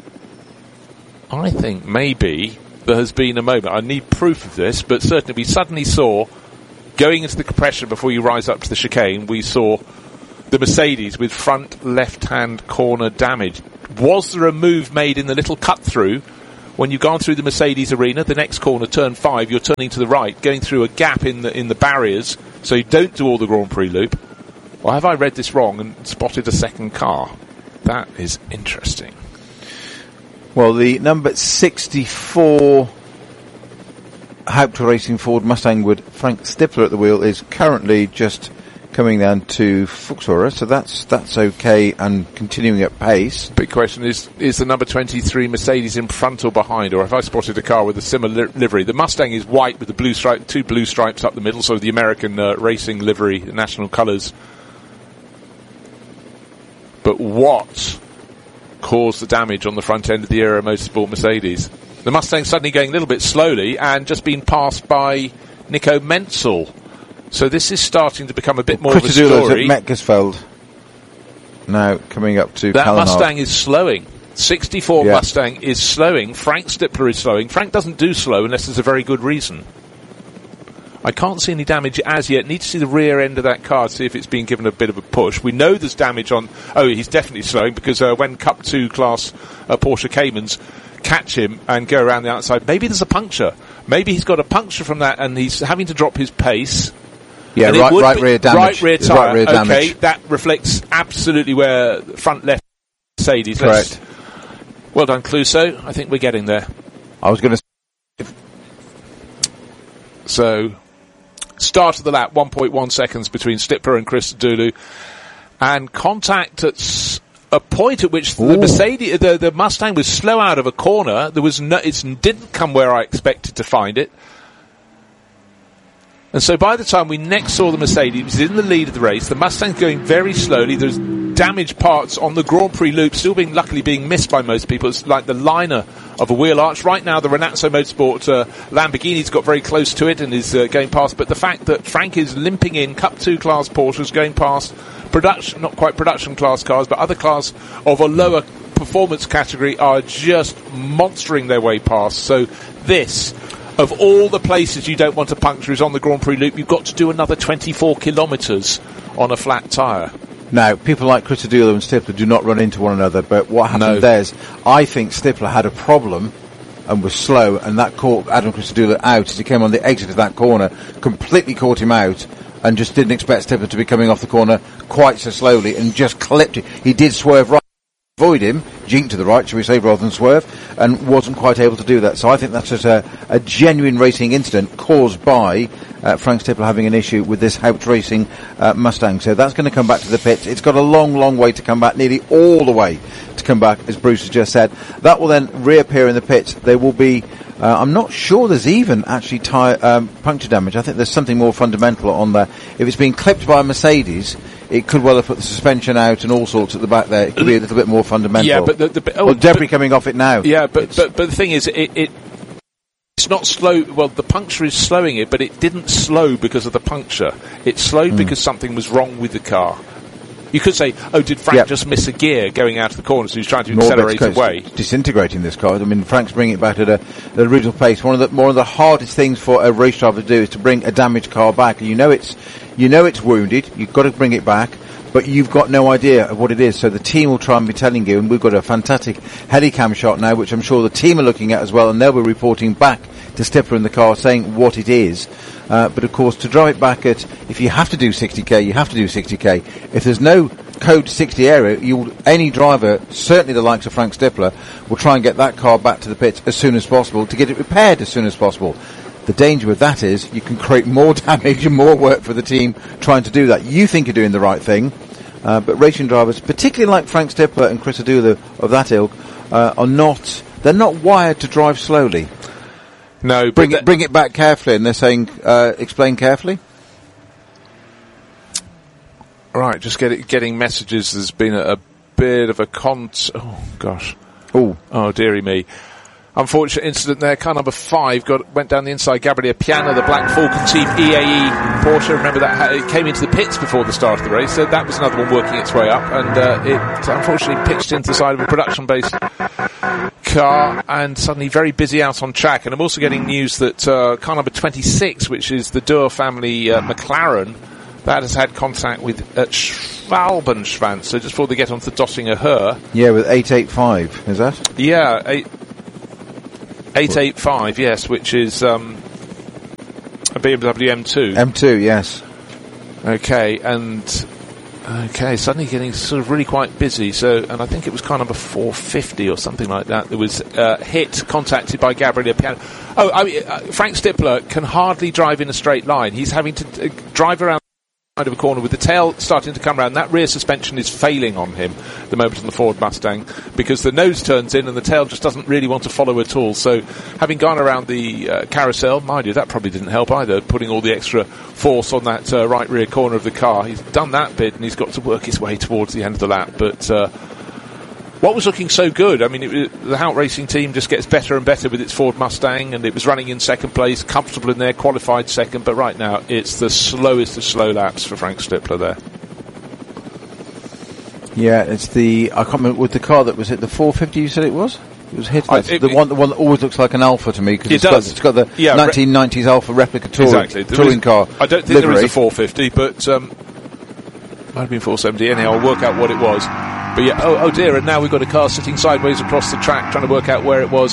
I think maybe there has been a moment, I need proof of this, but certainly we suddenly saw, going into the compression before you rise up to the chicane, we saw the Mercedes with front left-hand corner damage. Was there a move made in the little cut-through when you've gone through the Mercedes arena, the next corner, turn five, you're turning to the right, going through a gap in the in the barriers, so you don't do all the Grand Prix loop. Or have I read this wrong and spotted a second car? That is interesting. Well, the number sixty-four Haupt Racing Ford Mustang with Frank Stippler at the wheel is currently just coming down to Fuchsora, so that's that's okay and continuing at pace. Big question is, is the number twenty-three Mercedes in front or behind, or have I spotted a car with a similar li- livery? The Mustang is white with the blue stripe, two blue stripes up the middle, so the American uh, racing livery, national colours. But what caused the damage on the front end of the Aero Motorsport Mercedes? The Mustang suddenly going a little bit slowly and just being passed by Nico Menzel. So this is starting to become a bit more of a story. At Metgesveld now coming up to that Callenhard. Mustang is slowing. sixty-four yeah. Mustang is slowing. Frank Stippler is slowing. Frank doesn't do slow unless there's a very good reason. I can't see any damage as yet. Need to see the rear end of that car to see if it's been given a bit of a push. We know there's damage on... Oh, he's definitely slowing because uh, when Cup two class uh, Porsche Caymans catch him and go around the outside, maybe there's a puncture. Maybe he's got a puncture from that and he's having to drop his pace. Yeah, right, right rear damage. Right rear tyre. Right rear damage. Okay, that reflects absolutely where front left Mercedes. Correct. Let's, well done, Clouseau. I think we're getting there. I was going to... So... Start of the lap, one point one seconds between Stippler and Christodoulou, and contact at s- a point at which Ooh. the Mercedes, the, the Mustang was slow out of a corner. There was no, it didn't come where I expected to find it, and so by the time we next saw the Mercedes, it was in the lead of the race. The Mustang's going very slowly. There's damaged parts on the Grand Prix loop, still being luckily being missed by most people. It's like the liner of a wheel arch. Right now, the Renazzo Motorsport uh, Lamborghini's got very close to it and is uh, going past. But the fact that Frank is limping in, Cup two class Porsches going past production, not quite production class cars, but other cars of a lower performance category are just monstering their way past. So this, of all the places you don't want to puncture, is on the Grand Prix loop. You've got to do another twenty-four kilometres on a flat tyre. Now, people like Christodoulou and Stippler do not run into one another, but what happened no. there is, I think Stippler had a problem and was slow, and that caught Adam Christodoulou out as he came on the exit of that corner, completely caught him out, and just didn't expect Stippler to be coming off the corner quite so slowly, and just clipped it. He did swerve right, avoid him, jink to the right, shall we say, rather than swerve, and wasn't quite able to do that. So I think that's just a, a genuine racing incident caused by Uh, Frank Stippler having an issue with this Haupt Racing uh, Mustang. So that's going to come back to the pits. It's got a long, long way to come back, nearly all the way to come back, as Bruce has just said. That will then reappear in the pits. There will be, uh, I'm not sure there's even actually tire, um, puncture damage. I think there's something more fundamental on there. If it's been clipped by a Mercedes, it could well have put the suspension out and all sorts at the back there. It could be a little bit more fundamental. Yeah, but the, the oh, well, debris but, coming off it now. Yeah, but but, but the thing is, it, it it's not slow. Well, the puncture is slowing it, but it didn't slow because of the puncture. It slowed mm. because something was wrong with the car. You could say, oh, did Frank yep. just miss a gear going out of the corner, so he's trying to accelerate away? Disintegrating this car. I mean, Frank's bringing it back at a, at a original pace. One of the one of the hardest things for a race driver to do is to bring a damaged car back. And you know it's you know it's wounded. You've got to bring it back, but you've got no idea of what it is. So the team will try and be telling you, and we've got a fantastic Helicam shot now, which I'm sure the team are looking at as well, and they'll be reporting back to Stippler in the car saying what it is. Uh, but of course, to drive it back at, if you have to do sixty k, you have to do sixty k. If there's no code sixty area, you'll, any driver, certainly the likes of Frank Stippler, will try and get that car back to the pits as soon as possible to get it repaired as soon as possible. The danger with that is you can create more damage and more work for the team trying to do that. You think you're doing the right thing, uh, but racing drivers, particularly like Frank Stippler and Christodoulou of that ilk, uh, are not, they're not wired to drive slowly. No, bring it, bring it back carefully, and they're saying, uh, explain carefully. Right, just get it, getting messages. There's been a, a bit of a con. Oh gosh. Oh, oh dearie me. Unfortunate incident there. Car number five got went down the inside. Gabriele Piana, the Black Falcon Team E A E Porsche. Remember that it came into the pits before the start of the race. So that was another one working its way up, and uh, it unfortunately pitched into the side of a production-based car, and suddenly very busy out on track. And I'm also getting news that uh, car number twenty-six, which is the Dürr family uh, McLaren, that has had contact with uh, Schwalbenschwanz. So just before they get onto the Döttinger Höhe. Yeah, with eight eighty-five, is that? Yeah, eight, eight eighty-five, yes, which is um, a B M W M two. M two, yes. Okay, and okay, suddenly getting sort of really quite busy. So, and I think it was car number four fifty or something like that. There was uh, hit, contacted by Gabriele Piano. Oh, I mean, uh, Frank Stippler can hardly drive in a straight line. He's having to uh, drive around the side of a corner with the tail starting to come around. That rear suspension is failing on him at the moment on the Ford Mustang because the nose turns in and the tail just doesn't really want to follow at all. So having gone around the uh, carousel, mind you, that probably didn't help either, putting all the extra force on that uh, right rear corner of the car. He's done that bit and he's got to work his way towards the end of the lap. But uh, what was looking so good, I mean, it, the Hout Racing team just gets better and better with its Ford Mustang, and it was running in second place, comfortable in there, qualified second, but right now it's the slowest of slow laps for Frank Stippler there. Yeah, it's the, I can't remember, with the car that was hit, the four fifty you said it was? It was hit, I, it, the one the one that always looks like an Alpha to me, because it it's, does. Got, it's got the yeah, nineteen nineties re- Alpha replica touring, exactly. touring is, car. I don't think livery. there is a four fifty, but um, might have been four seventy. Anyhow, I'll work out what it was. But yeah, oh, oh dear, and now we've got a car sitting sideways across the track trying to work out where it was.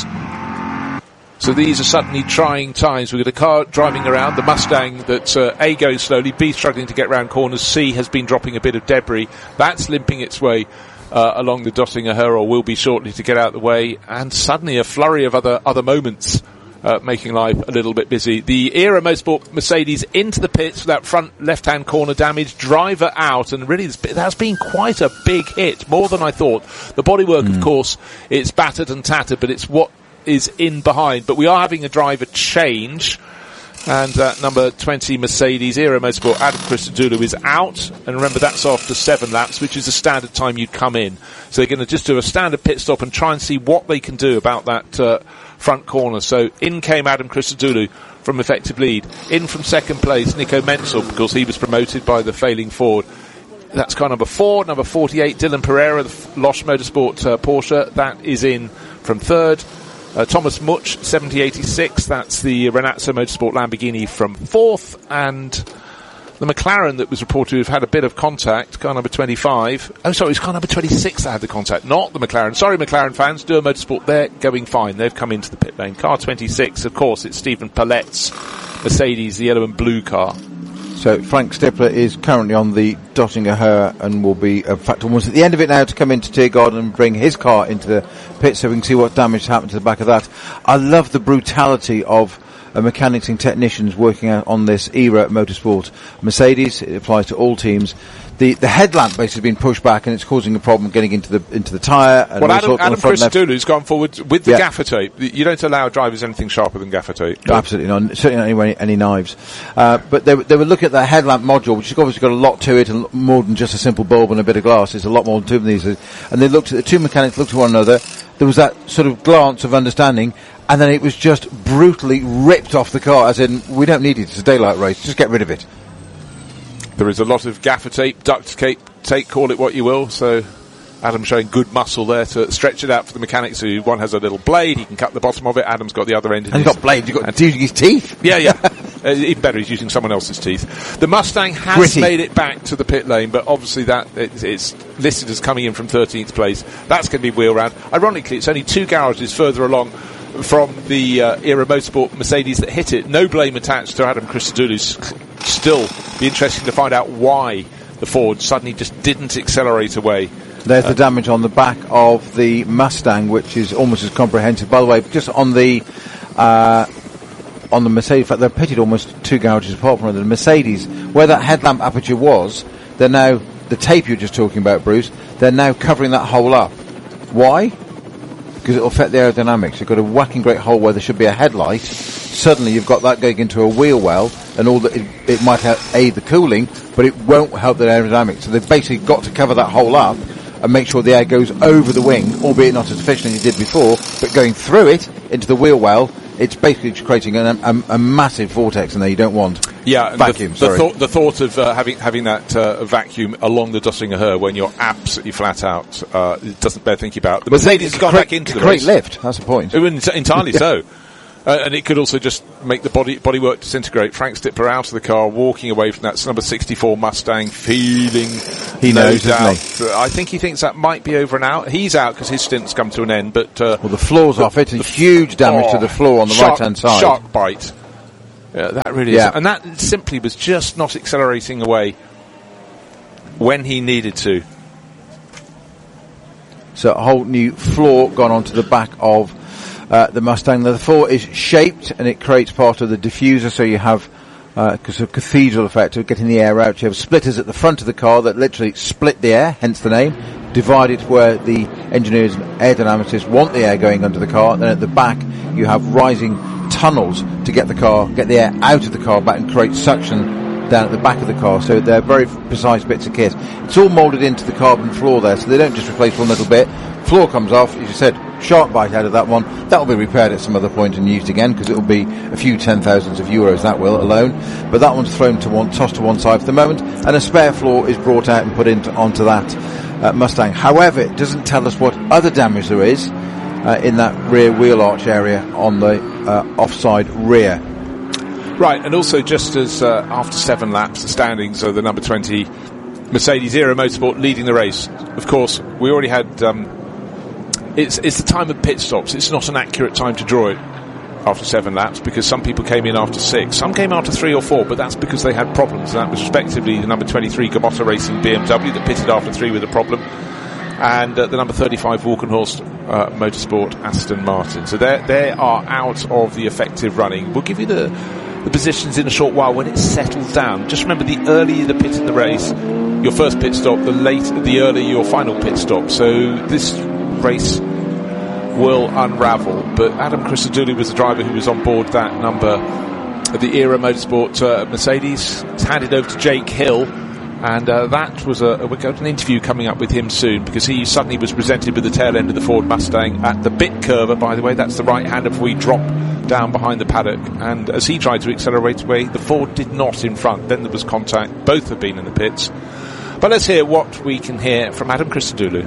So these are suddenly trying times. We've got a car driving around, the Mustang that uh, A goes slowly, B struggling to get round corners, C has been dropping a bit of debris. That's limping its way uh, along the Döttinger Höhe, or will be shortly, to get out of the way. And suddenly a flurry of other other moments Uh, making life a little bit busy. The Era Motorsport Mercedes into the pits for that front left-hand corner damage, driver out, and really that's been quite a big hit, more than I thought. The bodywork, mm. of course, it's battered and tattered, but it's what is in behind. But we are having a driver change, and uh, number twenty Mercedes Era Motorsport Adam Christodoulou is out, and remember that's after seven laps, which is the standard time you'd come in. So they're going to just do a standard pit stop and try and see what they can do about that uh, front corner. So in came Adam Christodoulou from effective lead. In from second place, Nico Menzel, because he was promoted by the failing Ford. That's car number four. Number forty-eight, Dylan Pereira, the Losch Motorsport uh, Porsche. That is in from third. Uh, Thomas Much, seventy eighty-six. That's the Renazzo Motorsport Lamborghini from fourth. And the McLaren that was reported to have had a bit of contact, car number twenty-five. Oh, sorry, it was car number twenty-six that had the contact, not the McLaren. Sorry, McLaren fans. Dürr Motorsport, they're going fine. They've come into the pit lane. Car twenty-six, of course, it's Stephen Palette's Mercedes, the yellow and blue car. So Frank Stippler is currently on the Döttinger Höhe and will be, in fact, almost at the end of it now to come into Tiergarten and bring his car into the pit so we can see what damage happened to the back of that. I love the brutality of uh, mechanics and technicians working out on this Era Motorsport Mercedes. It applies to all teams. The the headlamp basically has been pushed back and it's causing a problem getting into the into the tyre. And well, Adam, Adam Christodoulou got forward with the yeah. gaffer tape. You don't allow drivers anything sharper than gaffer tape. No, absolutely not. Certainly not any, any knives. Uh, but they, they were looking at that headlamp module, which has obviously got a lot to it and more than just a simple bulb and a bit of glass. There's a lot more to these. And they looked at the two mechanics, looked at one another. There was that sort of glance of understanding, and then it was just brutally ripped off the car, as in, we don't need it. It's a daylight race. Just get rid of it. There is a lot of gaffer tape, duct tape, tape, call it what you will. So Adam showing good muscle there to stretch it out for the mechanics. Who one has a little blade, he can cut the bottom of it. Adam's got the other end. And he's got blades. You've got using his teeth. Yeah, yeah. uh, even better, he's using someone else's teeth. The Mustang has Gritty. made it back to the pit lane, but obviously that it, it's listed as coming in from thirteenth place. That's going to be wheel round. Ironically, it's only two garages further along from the uh, Era Motorsport Mercedes that hit it. No blame attached to Adam Christodoulou. Still be interesting to find out why the Ford suddenly just didn't accelerate away. There's uh, the damage on the back of the Mustang, which is almost as comprehensive. By the way, just on the uh, on the Mercedes, in fact, they're pitted almost two garages apart from the Mercedes, where that headlamp aperture was. They're now the tape you're just talking about, Bruce. They're now covering that hole up. Why? Because it'll affect the aerodynamics. You've got a whacking great hole where there should be a headlight. Suddenly you've got that going into a wheel well, and all that it, it might help aid the cooling, but it won't help the aerodynamics. So they've basically got to cover that hole up and make sure the air goes over the wing, albeit not as efficiently as it did before, but going through it into the wheel well, it's basically creating a, a, a massive vortex in there you don't want. Yeah, vacuum. The, sorry. the, thought, the thought of uh, having having that uh, vacuum along the Döttinger Höhe when you're absolutely flat out, uh, it doesn't bear thinking about. The Mercedes has gone great, back into the great race. lift. That's the point. Entirely so. Uh, and it could also just make the body bodywork disintegrate. Frank Stipler out of the car, walking away from that number sixty-four Mustang, feeling he no knows, doubt. doesn't he? I think he thinks that might be over and out. He's out because his stint's come to an end. But uh, well, the floor's the, off it, and the, huge damage oh, to the floor on the shark, right-hand side. Shark bite. Yeah, that really yeah. is. And that simply was just not accelerating away when he needed to. So a whole new floor gone onto the back of Uh, the Mustang. The floor is shaped and it creates part of the diffuser, so you have because uh, of cathedral effect of getting the air out. You have splitters at the front of the car that literally split the air, hence the name, divided where the engineers and aerodynamicists want the air going under the car. Then at the back you have rising tunnels to get the car, get the air out of the car back and create suction down at the back of the car. So they're very precise bits of kit. It's all moulded into the carbon floor there, so they don't just replace one little bit. Floor comes off, as you said, shark bite out of that one. That will be repaired at some other point and used again, because it will be a few ten thousands of euros, that will alone. But that one's thrown to one, tossed to one side for the moment, and a spare floor is brought out and put into onto that uh, Mustang. However, it doesn't tell us what other damage there is uh, in that rear wheel arch area on the uh, offside rear. Right, and also just as uh, after seven laps, the standings are the number twenty Mercedes Aero Motorsport leading the race. Of course, we already had. Um, it's it's the time of pit stops. It's not an accurate time to draw it after seven laps because some people came in after six, some came after three or four, but that's because they had problems. And that was respectively the number twenty-three Gamotta Racing B M W that pitted after three with a problem, and uh, the number thirty-five Walkenhorst uh, Motorsport Aston Martin. So they they are out of the effective running. We'll give you the. the positions in a short while when it's settled down. Just remember, the earlier the pit in the race, your first pit stop, the later, the earlier your final pit stop. So this race will unravel. But Adam Christodoulou was the driver who was on board that number of the Aero Motorsport uh, Mercedes. It's handed over to Jake Hill, and uh, that was a we've got an interview coming up with him soon, because he suddenly was presented with the tail end of the Ford Mustang at the bit curver. By the way, that's the right hander before we drop down behind the paddock, and as he tried to accelerate away, the Ford did not in front. Then there was contact. Both have been in the pits. But let's hear what we can hear from Adam Christodoulou.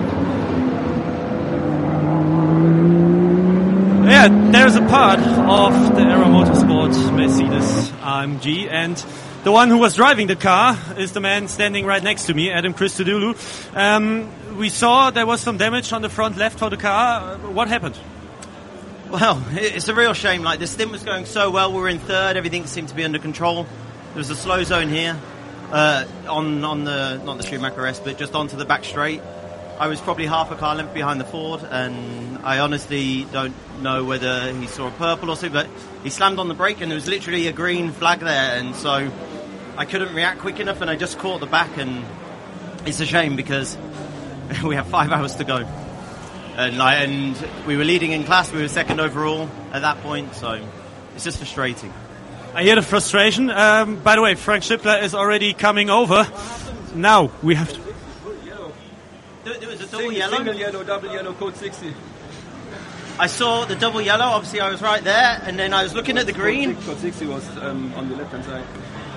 Yeah, there's a part of the Aero Motorsport Mercedes A M G, and the one who was driving the car is the man standing right next to me, Adam Christodoulou. Um, we saw there was some damage on the front left for the car. What happened? Well, it's a real shame. Like, the stint was going so well. We were in third. Everything seemed to be under control. There was a slow zone here uh, on on the not the Schumacher S, but just onto the back straight. I was probably half a car length behind the Ford, and I honestly don't know whether he saw a purple or something, but he slammed on the brake, and there was literally a green flag there, and so I couldn't react quick enough, and I just caught the back, and it's a shame because we have five hours to go. And, like, and we were leading in class, we were second overall at that point, so it's just frustrating. I hear the frustration. Um, by the way, Frank Stipler is already coming over. Now we have to... There, there was a double Single, yellow. Single yellow, double yellow, code sixty. I saw the double yellow, obviously I was right there, and then I was looking at the green. Code, code sixty was um, on the left-hand side.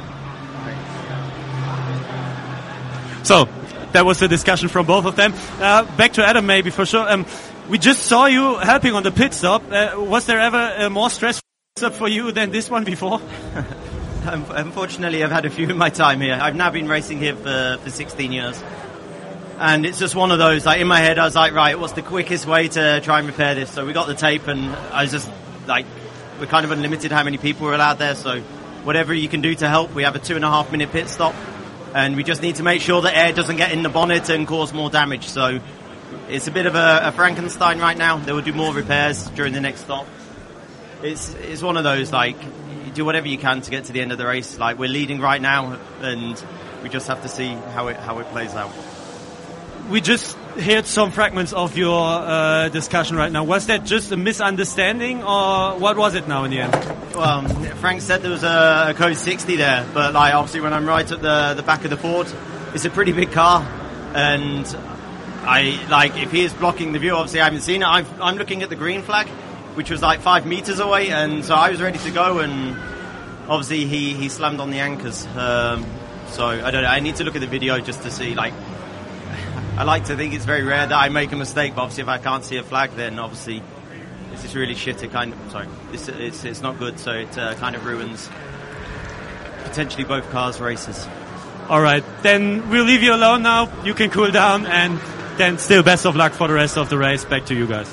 So, that was the discussion from both of them. Uh, back to Adam, maybe, for sure. Um, we just saw you helping on the pit stop. Uh, was there ever a more stressful stop for you than this one before? Unfortunately, I've had a few in my time here. I've now been racing here for, for sixteen years. And it's just one of those, like, in my head, I was like, right, what's the quickest way to try and repair this? So we got the tape, and I was just, like, we're kind of unlimited how many people are allowed there, so whatever you can do to help. We have a two and a half minute pit stop, and we just need to make sure that air doesn't get in the bonnet and cause more damage. So it's a bit of a, a Frankenstein right now. They will do more repairs during the next stop. It's it's one of those, like, you do whatever you can to get to the end of the race. Like, we're leading right now, and we just have to see how it how it plays out. We just heard some fragments of your uh, discussion right now. Was that just a misunderstanding, or what was it now in the end? Well, Frank said there was a, a code sixty there, but, like, obviously when I'm right at the the back of the Ford, it's a pretty big car, and I like if he is blocking the view. Obviously, I haven't seen it. I've, I'm looking at the green flag, which was like five meters away, and so I was ready to go, and obviously he he slammed on the anchors. Um, so I don't know. I need to look at the video just to see, like. I like to think it's very rare that I make a mistake, but obviously if I can't see a flag, then obviously it's this is really shit. It kind of sorry, this it's it's not good. So it uh, kind of ruins potentially both cars' races. All right, then we'll leave you alone now. You can cool down, and then still best of luck for the rest of the race. Back to you guys.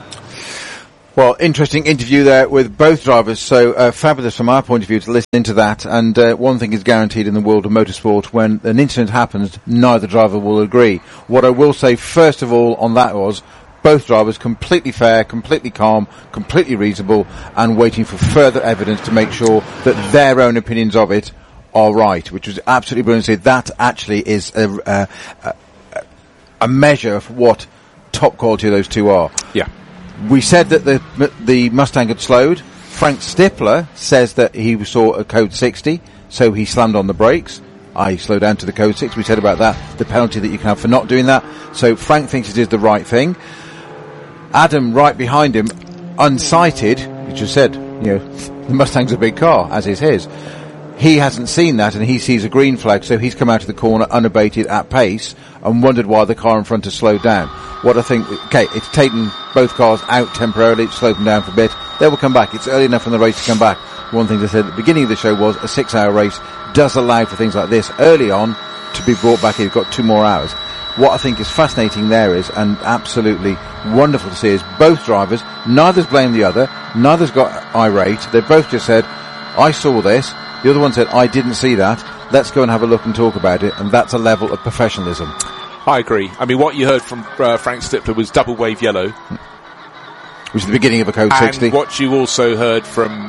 Well, interesting interview there with both drivers, so uh, fabulous from our point of view to listen to that. And uh, one thing is guaranteed in the world of motorsport: when an incident happens, neither driver will agree. What I will say first of all on that was both drivers completely fair, completely calm, completely reasonable, and waiting for further evidence to make sure that their own opinions of it are right, which was absolutely brilliant. So that actually is a, a, a measure of what top quality those two are. Yeah. We said that the the Mustang had slowed. Frank Stippler says that he saw a code sixty, so he slammed on the brakes. I slowed down to the code six. We said about that, the penalty that you can have for not doing that. So Frank thinks it is the right thing. Adam, right behind him, unsighted, which just said, you know, the Mustang's a big car, as is his. He hasn't seen that, and he sees a green flag, so he's come out of the corner unabated at pace and wondered why the car in front has slowed down. What I think, okay, it's taken both cars out temporarily, it's slowed them down for a bit. They will come back. It's early enough in the race to come back. One thing they said at the beginning of the show was a six-hour race does allow for things like this early on to be brought back in. You've got two more hours. What I think is fascinating there is, and absolutely wonderful to see, is both drivers, neither's blamed the other, neither's got irate. They've both just said, I saw this. The other one said, I didn't see that. Let's go and have a look and talk about it. And that's a level of professionalism. I agree. I mean, what you heard from uh, Frank Stippler was double wave yellow. Which is the beginning of a code and sixty. What you also heard from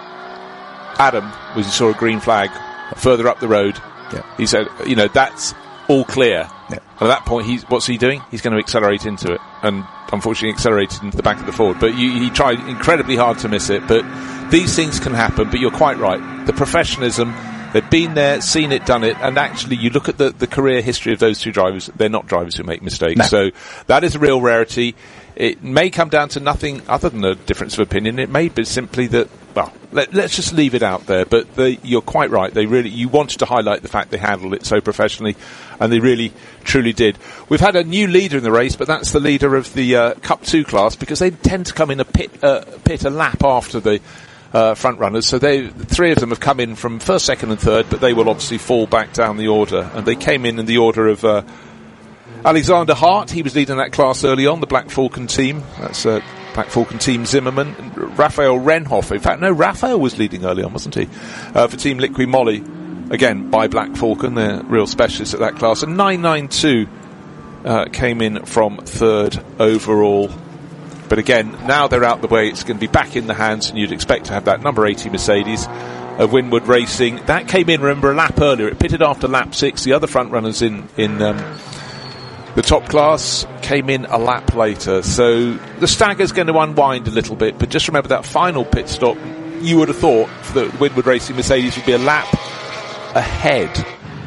Adam was he saw a green flag further up the road. Yeah. He said, you know, that's all clear. Yeah. And at that point, he's what's he doing? He's going to accelerate into it. And unfortunately accelerated into the back of the Ford. But you, he tried incredibly hard to miss it. But these things can happen. But you're quite right. The professionalism, they've been there, seen it, done it. And actually, you look at the, the career history of those two drivers, they're not drivers who make mistakes. No. So that is a real rarity. It may come down to nothing other than a difference of opinion. It may be simply that, well, let, let's just leave it out there. But they, you're quite right. They really, you wanted to highlight the fact they handled it so professionally, and they really, truly did. We've had a new leader in the race, but that's the leader of the uh, Cup two class, because they tend to come in a pit, uh, pit a lap after the uh, front runners. So they, three of them have come in from first, second, and third, but they will obviously fall back down the order. And they came in in the order of Uh, Alexander Hart, he was leading that class early on, the Black Falcon team. That's uh, Black Falcon team Zimmerman. And Raphael Renhoff. In fact, no, Raphael was leading early on, wasn't he? Uh, for Team Liqui Moly, again, by Black Falcon. They're real specialists at that class. And nine ninety-two uh, came in from third overall. But again, now they're out the way, it's going to be back in the hands, and you'd expect to have that number eighty Mercedes of Winwood Racing. That came in, remember, a lap earlier. It pitted after lap six. The other front runners in... in um, the top class came in a lap later, so the stagger's going to unwind a little bit, but just remember that final pit stop, you would have thought that Winwood Racing Mercedes would be a lap ahead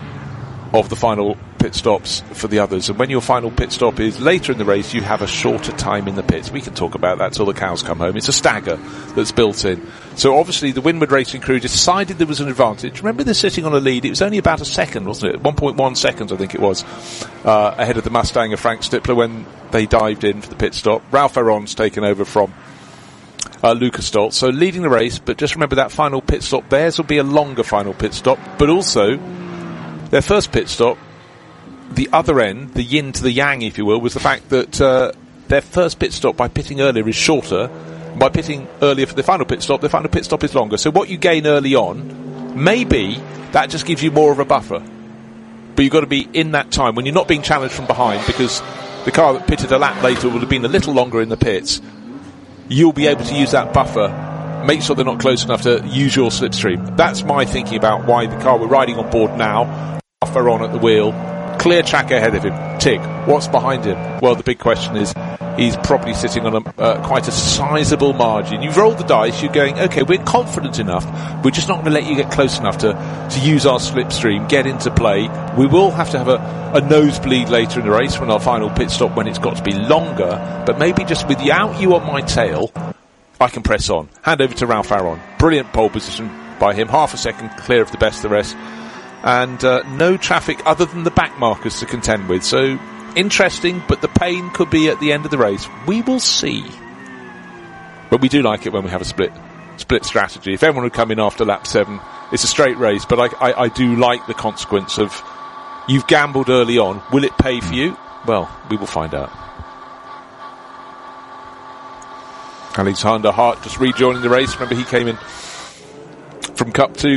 of the final pit stops for the others. And when your final pit stop is later in the race, you have a shorter time in the pits. We can talk about that till the cows come home. It's a stagger that's built in. So obviously the Winwood Racing crew decided there was an advantage. Remember, they're sitting on a lead. It was only about a second, wasn't it? one point one seconds, I think it was, uh, ahead of the Mustang of Frank Stippler when they dived in for the pit stop. Ralph Aron's taken over from uh, Lucas Stoltz. So leading the race, but just remember that final pit stop. Theirs will be a longer final pit stop, but also their first pit stop, the other end, the yin to the yang, if you will, was the fact that uh, their first pit stop by pitting earlier is shorter. By pitting earlier for the final pit stop, the final pit stop is longer. So what you gain early on, maybe that just gives you more of a buffer. But you've got to be in that time when you're not being challenged from behind, because the car that pitted a lap later would have been a little longer in the pits. You'll be able to use that buffer. Make sure they're not close enough to use your slipstream. That's my thinking about why the car we're riding on board now, buffer on at the wheel, clear track ahead of him. Tick. What's behind him? Well, the big question is, he's probably sitting on a, uh, quite a sizable margin. You've rolled the dice, you're going, okay, we're confident enough, we're just not going to let you get close enough to, to use our slipstream, get into play. We will have to have a, a nosebleed later in the race when our final pit stop, when it's got to be longer, but maybe just without you on my tail, I can press on. Hand over to Ralph Aron. Brilliant pole position by him, half a second clear of the best of the rest. And uh, no traffic other than the back markers to contend with. So interesting, but the pain could be at the end of the race. We will see. But we do like it when we have a split split strategy. If everyone would come in after lap seven, it's a straight race, but I, I, I do like the consequence of you've gambled early on. Will it pay for you? Well, we will find out. Alexander Hart just rejoining the race. Remember, he came in from Cup two